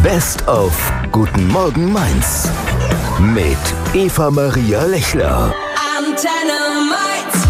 Best of Guten Morgen Mainz mit Eva-Maria Lechler. Antenne Mainz.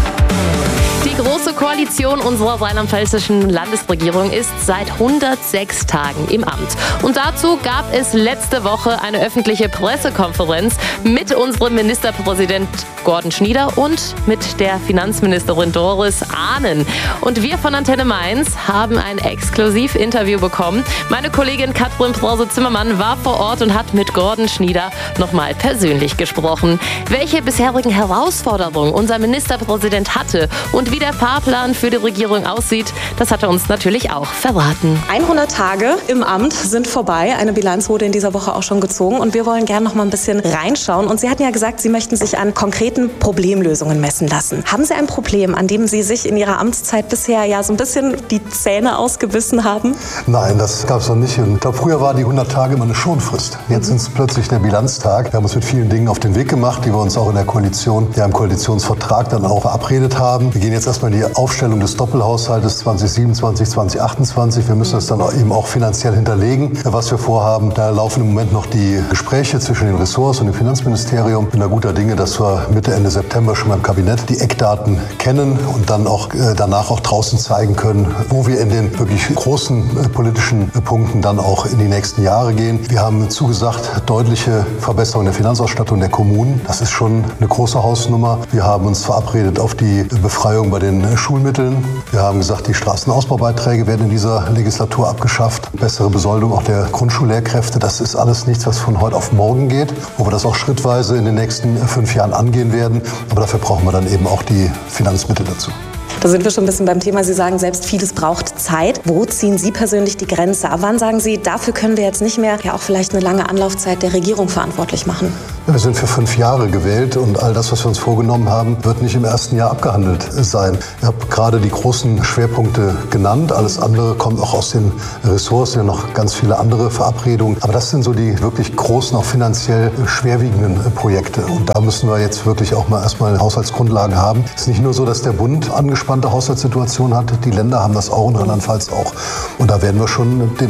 Die Große Koalition unserer rheinland-pfälzischen Landesregierung ist seit 106 Tagen im Amt. Und dazu gab es letzte Woche eine öffentliche Pressekonferenz mit unserem Ministerpräsident Gordon Schnieder und mit der Finanzministerin Doris Ahnen. Und wir von Antenne Mainz haben ein Exklusivinterview bekommen. Meine Kollegin Katrin Brause-Zimmermann war vor Ort und hat mit Gordon Schnieder nochmal persönlich gesprochen. Welche bisherigen Herausforderungen unser Ministerpräsident hatte und wie der Fahrplan für die Regierung aussieht, das hat er uns natürlich auch verraten. 100 Tage im Amt sind vorbei. Eine Bilanz wurde in dieser Woche auch schon gezogen. Und wir wollen gerne noch mal ein bisschen reinschauen. Und Sie hatten ja gesagt, Sie möchten sich an konkreten Problemlösungen messen lassen. Haben Sie ein Problem, an dem Sie sich in Ihrer Amtszeit bisher ja so ein bisschen die Zähne ausgebissen haben? Nein, das gab es noch nicht. Ich glaube, früher war die 100 Tage immer eine Schonfrist. Jetzt sind es plötzlich der Bilanztag. Wir haben uns mit vielen Dingen auf den Weg gemacht, die wir uns auch in der Koalition, ja im Koalitionsvertrag dann auch verabredet haben. Wir gehen jetzt erstmal in die Aufstellung des Doppelhaushaltes 2027, 2028. Wir müssen das dann eben auch finanziell hinterlegen, was wir vorhaben. Da laufen im Moment noch die Gespräche zwischen den Ressorts und dem Finanzministerium. Ich bin da guter Dinge, dass wir Mitte, Ende September schon beim Kabinett die Eckdaten kennen und dann auch danach auch draußen zeigen können, wo wir in den wirklich großen politischen Punkten dann auch in die nächsten Jahre gehen. Wir haben zugesagt, deutliche Verbesserung der Finanzausstattung der Kommunen. Das ist schon eine große Hausnummer. Wir haben uns verabredet auf die Befreiung bei den Schulmitteln. Wir haben gesagt, die Straßenausbaubeiträge werden in dieser Legislatur abgeschafft. Bessere Besoldung auch der Grundschullehrkräfte. Das ist alles nichts, was von heute auf morgen geht, wo wir das auch schrittweise in den nächsten 5 Jahren angehen werden. Aber dafür brauchen wir dann eben auch die Finanzmittel dazu. Da sind wir schon ein bisschen beim Thema. Sie sagen selbst, vieles braucht Zeit. Wo ziehen Sie persönlich die Grenze? Ab wann sagen Sie, dafür können wir jetzt nicht mehr ja auch vielleicht eine lange Anlaufzeit der Regierung verantwortlich machen? Wir sind für 5 Jahre gewählt und all das, was wir uns vorgenommen haben, wird nicht im ersten Jahr abgehandelt sein. Ich habe gerade die großen Schwerpunkte genannt. Alles andere kommt auch aus den Ressorts, ja noch ganz viele andere Verabredungen. Aber das sind so die wirklich großen, auch finanziell schwerwiegenden Projekte. Und da müssen wir jetzt wirklich auch mal erstmal Haushaltsgrundlagen haben. Es ist nicht nur so, dass der Bund angespannte Haushaltssituation hat. Die Länder haben das auch und Rheinland-Pfalz auch. Und da werden wir schon den